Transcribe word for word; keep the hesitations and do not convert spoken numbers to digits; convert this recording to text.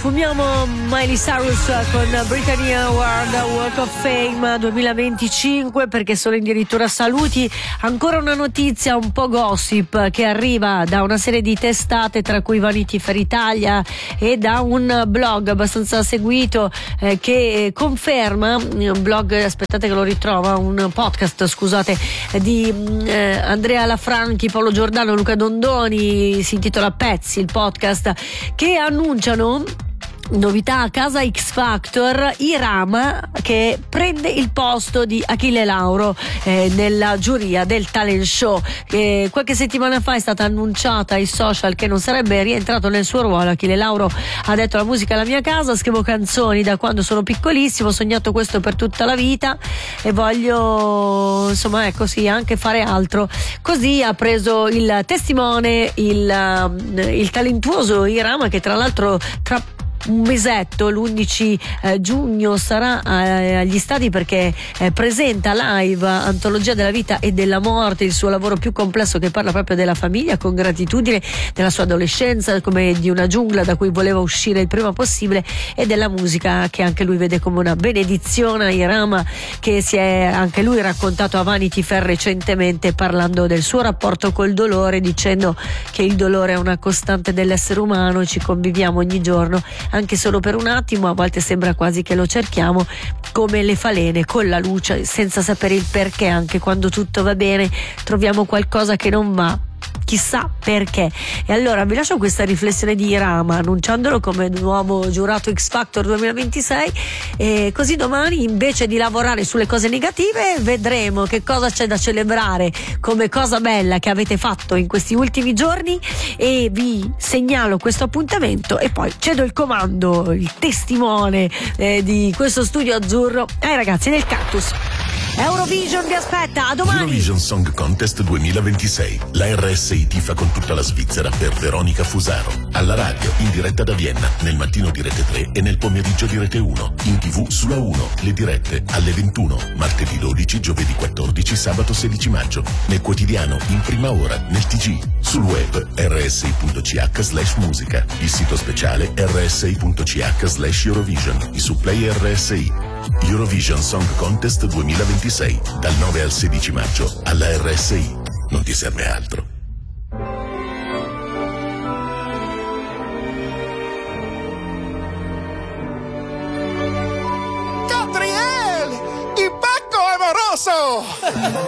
sfumiamo Miley Cyrus con Britannia Award Walk of Fame duemilaventicinque, perché sono addirittura saluti. Ancora una notizia un po' gossip che arriva da una serie di testate, tra cui Vanity Fair Italia, e da un blog abbastanza seguito eh, che conferma, un blog, aspettate che lo ritrova, un podcast scusate di eh, Andrea Lafranchi, Paolo Giordano, Luca Dondoni, si intitola Pezzi il podcast, che annunciano novità a casa X Factor, Irama che prende il posto di Achille Lauro eh, nella giuria del talent show. Eh, qualche settimana fa è stata annunciata ai social che non sarebbe rientrato nel suo ruolo. Achille Lauro ha detto: la musica è la mia casa, scrivo canzoni da quando sono piccolissimo, ho sognato questo per tutta la vita e voglio insomma ecco sì anche fare altro. Così ha preso il testimone il, il talentuoso Irama, che tra l'altro tra un mesetto, l'undici eh, giugno, sarà eh, agli stadi perché eh, presenta live Antologia della vita e della morte, il suo lavoro più complesso che parla proprio della famiglia con gratitudine, della sua adolescenza come di una giungla da cui voleva uscire il prima possibile, e della musica che anche lui vede come una benedizione. Irama, che si è anche lui raccontato a Vanity Fair recentemente parlando del suo rapporto col dolore, dicendo che il dolore è una costante dell'essere umano, ci conviviamo ogni giorno, anche solo per un attimo, a volte sembra quasi che lo cerchiamo come le falene con la luce, senza sapere il perché. Anche quando tutto va bene troviamo qualcosa che non va, chissà perché. E allora vi lascio questa riflessione di Irama, annunciandolo come nuovo giurato X Factor duemilaventisei, e così domani, invece di lavorare sulle cose negative, vedremo che cosa c'è da celebrare come cosa bella che avete fatto in questi ultimi giorni, e vi segnalo questo appuntamento e poi cedo il comando, il testimone eh, di questo studio azzurro ai ragazzi del Cactus. Eurovision vi aspetta, a domani. Eurovision Song Contest duemilaventisei. La R S I tifa con tutta la Svizzera per Veronica Fusaro. Alla radio, in diretta da Vienna, nel mattino di Rete tre e nel pomeriggio di Rete uno. In tv sulla uno, le dirette alle ventuno, martedì dodici, giovedì quattordici, sabato sedici maggio. Nel quotidiano, in prima ora, nel T G. Sul web erre esse i punto c h slash musica. Il sito speciale erre esse i punto c h slash Eurovision. I supplay R S I. Eurovision Song Contest duemilaventisei, dal nove al sedici maggio alla R S I. Non ti serve altro. Catriel, il becco è moroso!